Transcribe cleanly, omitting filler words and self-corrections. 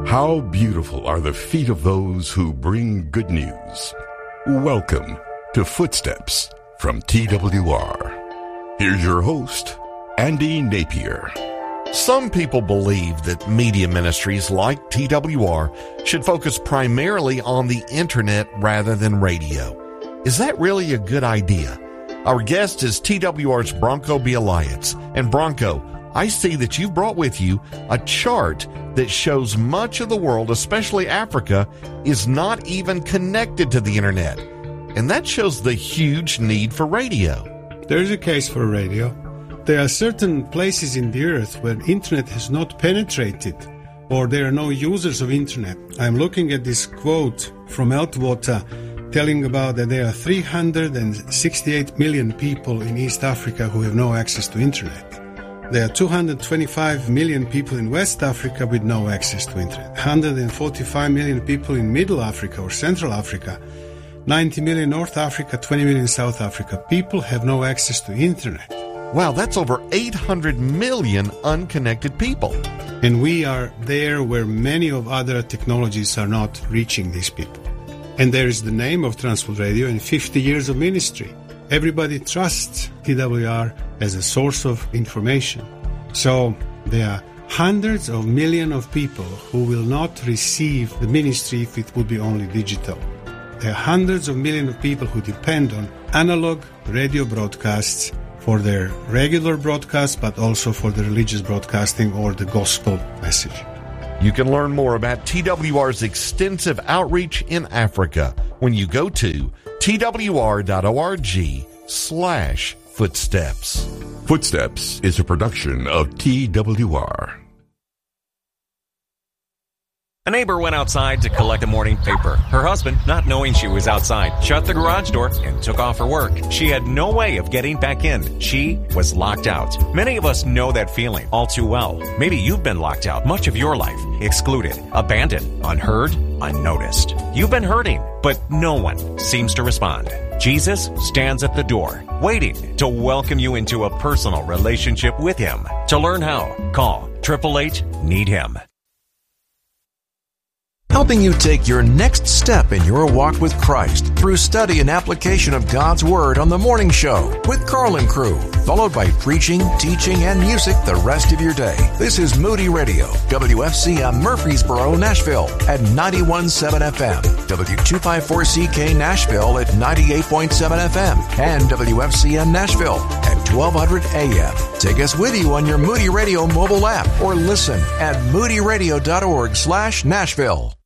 How beautiful are the feet of those who bring good news. Welcome to Footsteps from TWR. Here's your host, Andy Napier. Some people believe that media ministries like TWR should focus primarily on the internet rather than radio. Is that really a good idea? Our guest is TWR's Bronco Bialyatz. And Bronco, I see that you've brought with you a chart that shows much of the world, especially Africa, is not even connected to the internet. And that shows the huge need for radio. There is a case for radio. There are certain places in the earth where internet has not penetrated, or there are no users of internet. I'm looking at this quote from Eltwater telling about that there are 368 million people in East Africa who have no access to internet. There are 225 million people in West Africa with no access to internet. 145 million people in Middle Africa or Central Africa. 90 million North Africa, 20 million South Africa. People have no access to internet. Wow, that's over 800 million unconnected people. And we are there where many of other technologies are not reaching these people. And there is the name of Transworld Radio and 50 years of ministry. Everybody trusts TWR as a source of information. So there are hundreds of millions of people who will not receive the ministry if it would be only digital. There are hundreds of millions of people who depend on analog radio broadcasts for their regular broadcasts, but also for the religious broadcasting or the gospel message. You can learn more about TWR's extensive outreach in Africa when you go to twr.org/footsteps. Footsteps is a production of TWR. A neighbor went outside to collect a morning paper. Her husband, not knowing she was outside, shut the garage door and took off her work. She had no way of getting back in. She was locked out. Many of us know that feeling all too well. Maybe you've been locked out much of your life, excluded, abandoned, unheard, unnoticed. You've been hurting, but no one seems to respond. Jesus stands at the door, waiting to welcome you into a personal relationship with Him. To learn how, call 888-NEED-HIM. Helping you take your next step in your walk with Christ through study and application of God's Word on The Morning Show with Carl and crew, followed by preaching, teaching, and music the rest of your day. This is Moody Radio, WFCM Murfreesboro, Nashville at 91.7 FM, W254CK Nashville at 98.7 FM, and WFCM Nashville at 1200 AM. Take us with you on your Moody Radio mobile app or listen at moodyradio.org/Nashville.